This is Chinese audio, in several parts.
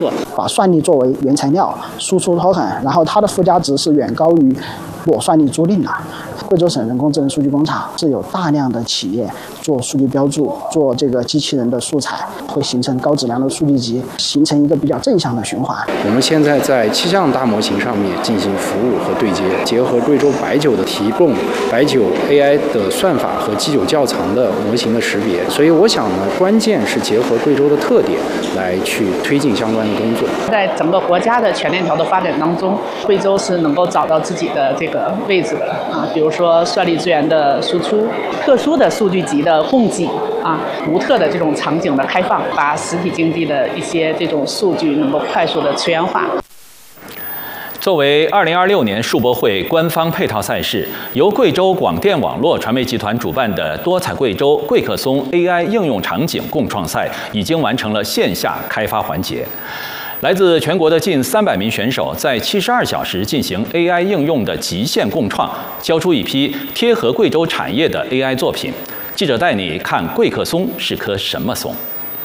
把算力作为原材料输出 token， 然后它的附加值是远高于我算力租赁的。贵州省人工智能数据工厂是有大量的企业做数据标注，做这个机器人的素材，会形成高质量的数据集，形成一个比较正向的循环。 我们现在在气象大模型上面进行服务和对接，结合贵州白酒的提供，白酒 AI 的算法和基酒窖藏的模型的识别。所以我想呢，关键是结合贵州的特点来去推进相关的工作。 在整个国家的全链条的发展当中，贵州是能够找到自己的这个位置的啊，比如说算力资源的输出、特殊的数据集的供给啊、独特的这种场景的开放，把实体经济的一些这种数据能够快速的资源化。 作为2026年世博会官方配套赛事，由贵州广电网络传媒集团主办的多彩贵州贵客松 AI 应用场景共创赛已经完成了线下开发环节。来自全国的近300名选手在72小时进行 AI 应用的极限共创，交出一批贴合贵州产业的 AI 作品。记者带你看贵客松是棵什么松。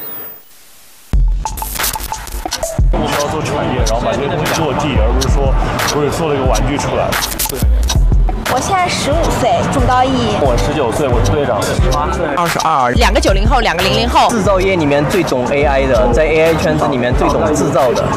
我们要做产业，然后把这些东西落地，而不是说我只做了一个玩具出来。对。 我现在15岁，中高一。 我19岁，我是队长。18岁 ，22。2个90后，2个00后。 制造业里面最懂 AI 的，在 AI 圈子里面最懂制造的。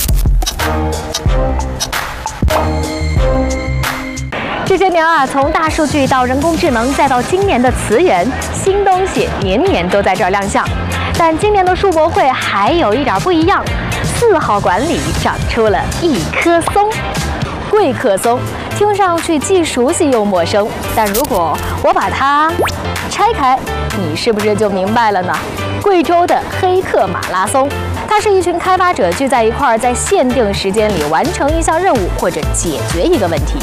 这些年啊，从大数据到人工智能，再到今年的词源，新东西年年都在这儿亮相。但今年的世博会还有一点不一样，4号馆里长出了一棵松。贵客松听上去既熟悉又陌生，但如果我把它拆开，你是不是就明白了呢？贵州的黑客马拉松，它是一群开发者聚在一块儿，在限定时间里完成一项任务或者解决一个问题。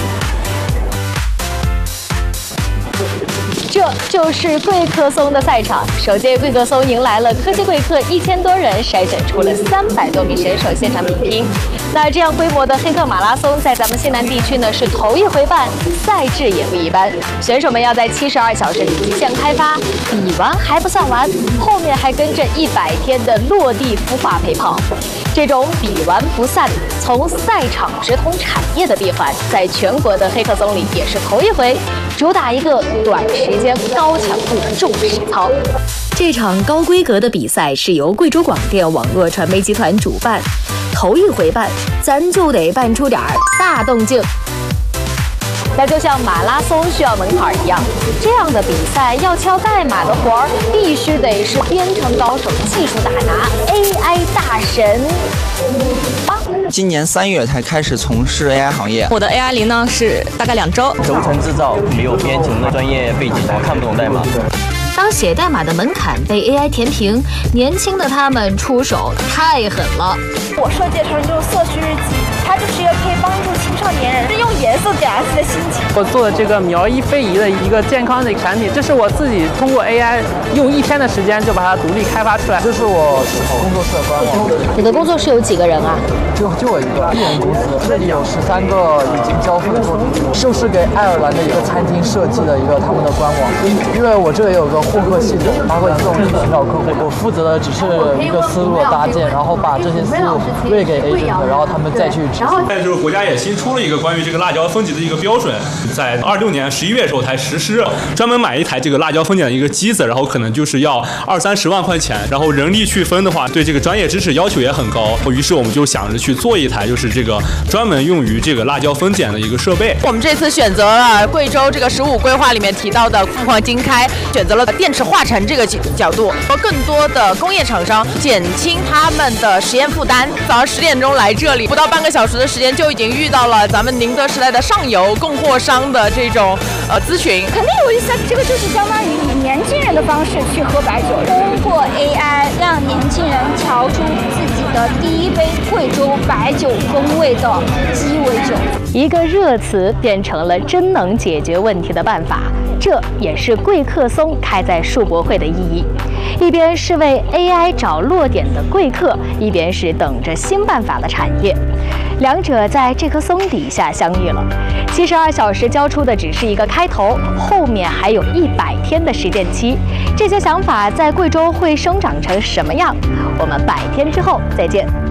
这就是贵客松的赛场，首届贵客松迎来了科技贵客1000多人，筛选出了300多名选手现场比拼。那这样规模的黑客马拉松，在咱们西南地区呢是头一回办，赛制也不一般。选手们要在72小时里极限开发，比完还不算完，后面还跟着100天的落地孵化陪跑。这种比完不散，从赛场直通产业的闭环，在全国的黑客松里也是头一回，主打一个短时间高强度重实操。这场高规格的比赛是由贵州广电网络传媒集团主办，头一回办，咱就得办出点大动静。那就像马拉松需要门槛一样，这样的比赛要敲代码的活儿，必须得是编程高手、技术大拿、AI 大神。 今年3月才开始从事 AI 行业， 我的 AI 龄呢是大概2周。 轴承制造没有编程的专业背景，我看不懂代码。 当写代码的门槛被 AI 填平，年轻的他们出手太狠了。 我设计成就是色须日记，它就是一个可以帮助青少年人用颜色表达自己的心情。 我做的这个苗医非遗的一个健康的产品，这是我自己通过 AI 用1天的时间就把它独立开发出来。 这是我工作室的官网。 你的工作室有几个人啊？ 就我一个1人公司，这里有13个已经交付的作品，就是给爱尔兰的一个餐厅设计的一个他们的官网。因为我这里有个获客系统，它会自动去寻找客户，我负责的只是一个思路的搭建，然后把这些思路喂给 agent， 然后他们再去执行。 再就是国家也新出了一个关于这个辣椒分级的一个标准，在26年11月的时候才实施，专门买一台这个辣椒分拣的一个机子，然后可能就是要20-30万块钱，然后人力去分的话，对这个专业知识要求也很高，于是我们就想着去做一台就是这个专门用于这个辣椒分拣的一个设备。 我们这次选择了贵州这个15规划里面提到的凤凰经开，选择了电池化成这个角度，和更多的工业厂商减轻他们的实验负担。早上10点钟来这里，不到半个小时的时间就已经遇到了咱们宁德时代的上游供货商的这种咨询。 肯定有意思，这个就是相当于以年轻人的方式去喝白酒，通过 AI 让年轻人调出自己的第一杯贵州白酒风味的鸡尾酒。 一个热词变成了真能解决问题的办法，这也是贵客松开在世博会的意义。一边是为 AI 找落点的贵客，一边是等着新办法的产业，两者在这棵松底下相遇了。72小时交出的只是一个开头，后面还有100天的实践期。这些想法在贵州会生长成什么样？我们100天之后再见。